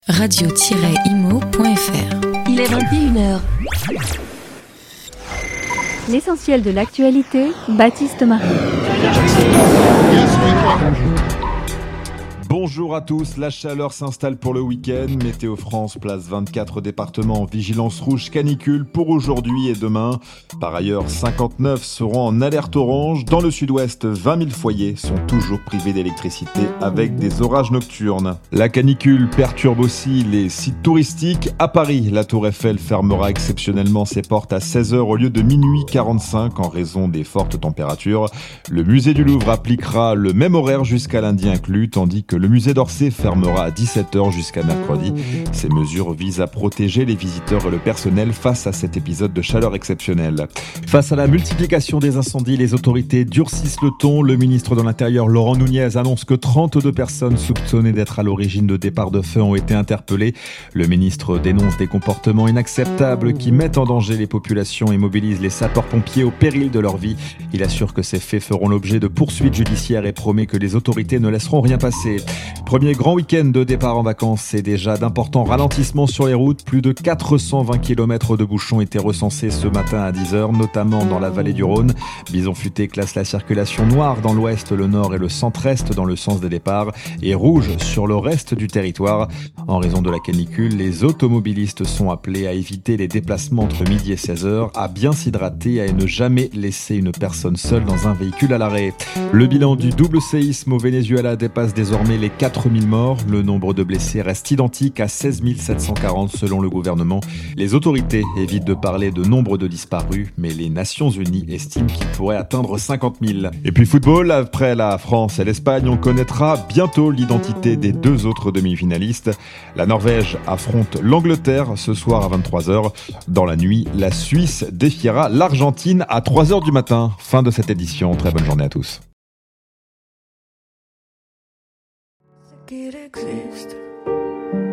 radio-imo.fr. Il est 21h. L'essentiel de l'actualité, Baptiste Marie. Bonjour à tous, la chaleur s'installe pour le week-end. Météo France place 24 départements en vigilance rouge canicule pour aujourd'hui et demain. Par ailleurs, 59 seront en alerte orange. Dans le sud-ouest, 20 000 foyers sont toujours privés d'électricité avec des orages nocturnes. La canicule perturbe aussi les sites touristiques. À Paris, la Tour Eiffel fermera exceptionnellement ses portes à 16h au lieu de minuit 45 en raison des fortes températures. Le musée du Louvre appliquera le même horaire jusqu'à lundi inclus, tandis que le musée d'Orsay fermera à 17h jusqu'à mercredi. Ces mesures visent à protéger les visiteurs et le personnel face à cet épisode de chaleur exceptionnelle. Face à la multiplication des incendies, les autorités durcissent le ton. Le ministre de l'Intérieur, Laurent Nunez, annonce que 32 personnes soupçonnées d'être à l'origine de départs de feu ont été interpellées. Le ministre dénonce des comportements inacceptables qui mettent en danger les populations et mobilisent les sapeurs-pompiers au péril de leur vie. Il assure que ces faits feront l'objet de poursuites judiciaires et promet que les autorités ne laisseront rien passer. Premier grand week-end de départ en vacances et déjà d'importants ralentissements sur les routes. Plus de 420 km de bouchons étaient recensés ce matin à 10h, notamment dans la vallée du Rhône. Bison Futé classe la circulation noire dans l'ouest, le nord et le centre-est dans le sens des départs et rouge sur le reste du territoire. En raison de la canicule, les automobilistes sont appelés à éviter les déplacements entre midi et 16h, à bien s'hydrater et à ne jamais laisser une personne seule dans un véhicule à l'arrêt. Le bilan du double séisme au Venezuela dépasse désormais les 4000 morts. Le nombre de blessés reste identique à 16 740 selon le gouvernement. Les autorités évitent de parler de nombre de disparus, mais les Nations Unies estiment qu'il pourrait atteindre 50 000. Et puis football, après la France et l'Espagne, on connaîtra bientôt l'identité des deux autres demi-finalistes. La Norvège affronte l'Angleterre ce soir à 23h. Dans la nuit, la Suisse défiera l'Argentine à 3h du matin. Fin de cette édition. Très bonne journée à tous. It exists.